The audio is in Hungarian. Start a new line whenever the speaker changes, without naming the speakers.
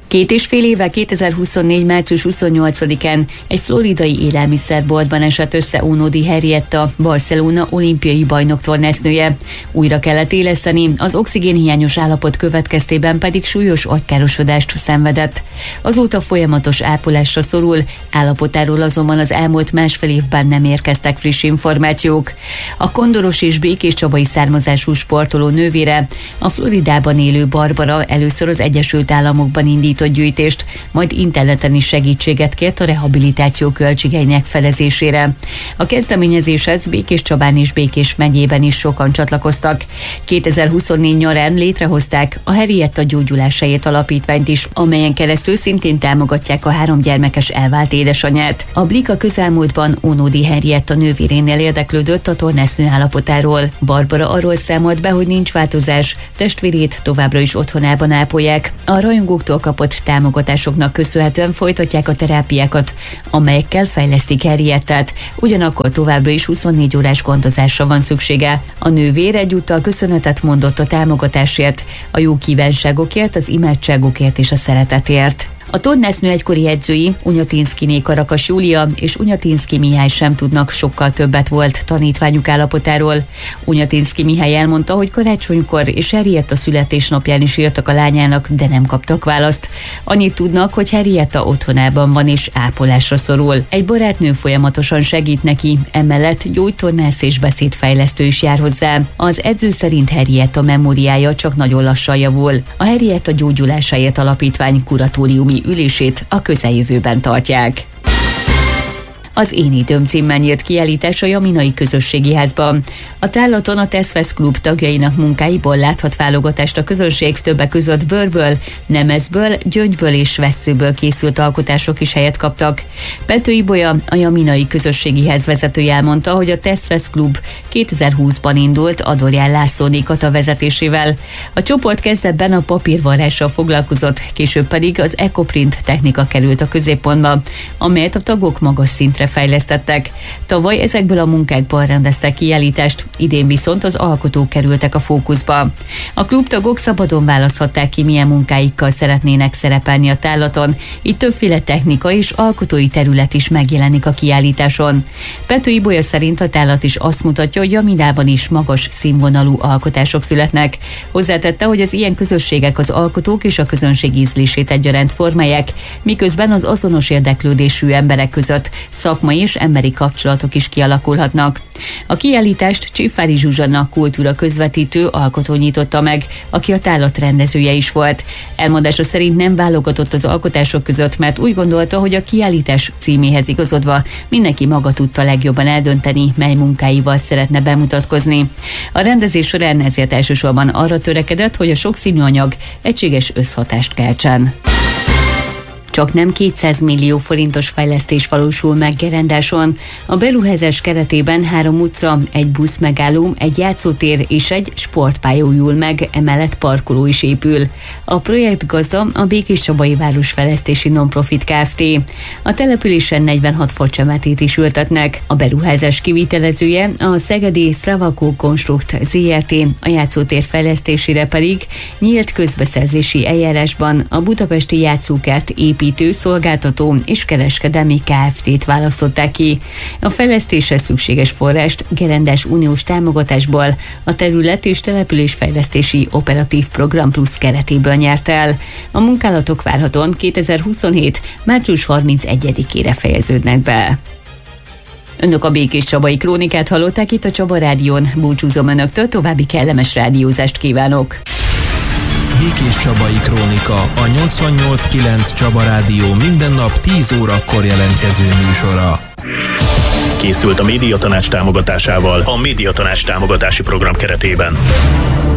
2,5 éve 2024. március 28-án egy floridai élelmiszerboltban esett össze Ónodi Henrietta, Barcelona olimpiai bajnok tornásznője. Újra kellett éleszteni, az oxigénhiányos állapot következtében pedig súlyos agykárosodást szenvedett. Azóta folyamatos ápolásra szorul, állapotáról azonban az elmúlt másfél évben nem érkeztek friss információk. A kondoros és békéscsabai származású sportoló nővére, a Floridában élő Barbara először az Egyesült Államokban indított gyűjtést, majd interneten is segítséget kért a rehabilitáció költségeinek felezésére. A kezdeményezéshez Békéscsabán és Békés megyében is sokan csatlakoztak. 2024 nyarán létrehozták a Henrietta Gyógyulásáért alapítványt is, amelyen keresztül szintén támogatják a 3 gyermekes elvált édesanyját. A Blik a közelmúltban Ónodi Henrietta nővérénél érdeklődött a tornásznő állapotáról. Barbara arról számolt be, hogy nincs változás, testvérét továbbra is otthonában ápolják. A rajongóktól kapott támogatásoknak köszönhetően folytatják a terápiákat, amelyekkel fejlesztik Henriettát, ugyanakkor továbbra is 24 órás gondozásra van szüksége. A nővér egyúttal köszönetet mondott a támogatásért, a jó kívánságokért, az imádságokért és a szeretetért. A tornásznő egykori edzői, Unyatinszkiné Karakas Júlia és Unyatinszki Mihály sem tudnak sokkal többet volt tanítványuk állapotáról. Unyatinszki Mihály elmondta, hogy karácsonykor és Henrietta születésnapján is írtak a lányának, de nem kaptak választ. Annyit tudnak, hogy Henrietta otthonában van és ápolásra szorul. Egy barátnő folyamatosan segít neki, emellett gyógytornász és beszédfejlesztő is jár hozzá. Az edző szerint Henrietta memóriája csak nagyon lassan javul. A Henrietta Gyógyulásáért alapítvány kuratóriumi ülését a közeljövőben tartják. Az Én időm címmel nyílt kiállítás a Jaminai Közösségi Házban. A tárlaton a Teszfesz Klub tagjainak munkáiból láthat válogatást a közönség, többek között bőrből, nemezből, gyöngyből és vesszőből készült alkotások is helyet kaptak. Pető Ibolya, a Jaminai Közösségi Ház vezetője elmondta, hogy a Teszfesz Klub 2020-ban indult Adorján László Nikata vezetésével. A csoport kezdetben a papírvarrással foglalkozott, később pedig az Ecoprint technika került a középpontba, amelyet a tagok magas szintre fejlesztettek. Tavaly ezekből a munkákból rendeztek kiállítást, idén viszont az alkotók kerültek a fókuszba. A klubtagok szabadon választhatták ki, milyen munkáikkal szeretnének szerepelni a tárlaton, így többféle technika és alkotói terület is megjelenik a kiállításon. Pető Ibolya szerint a tárlat is azt mutatja, hogy Jaminában is magas színvonalú alkotások születnek. Hozzátette, hogy az ilyen közösségek az alkotók és a közönség ízlését egyaránt formálják, miközben az azonos érdeklődésű emberek között szakmai és emberi kapcsolatok is kialakulhatnak. A kiállítást Csifári Zsuzsanna kultúra közvetítő alkotó nyitotta meg, aki a tárlat rendezője is volt. Elmondása szerint nem válogatott az alkotások között, mert úgy gondolta, hogy a kiállítás címéhez igazodva mindenki maga tudta legjobban eldönteni, mely munkáival szeretne bemutatkozni. A rendezés során ezért elsősorban arra törekedett, hogy a sokszínű anyag egységes összhatást keltsen. Csak nem 200 millió forintos fejlesztés valósul meg Gerendáson. A beruházás keretében 3 utca, egy buszmegálló, egy játszótér és egy sportpálya újul meg, emellett parkoló is épül. A projektgazda a Békéscsabai Városfejlesztési Nonprofit Kft. A településen 46 facsemetét is ültetnek. A beruházás kivitelezője a szegedi Stravako Konstrukt Zrt., a játszótér fejlesztésére pedig nyílt közbeszerzési eljárásban a budapesti játszókert építő, szolgáltató és kereskedelmi Kft-t választották ki. A fejlesztéshez szükséges forrást Gerendás uniós támogatásból a terület és településfejlesztési operatív program plusz keretéből nyert el. A munkálatok várhatóan 2027. március 31-ére fejeződnek be. Önök a Békéscsabai Krónikát hallották itt a Csaba Rádión. Búcsúzom önöktől, további kellemes rádiózást kívánok!
Békéscsabai Krónika, a 88.9 Csaba Rádió minden nap 10 órakor jelentkező műsora.
Készült a Médiatanács támogatásával a Médiatanács támogatási program keretében.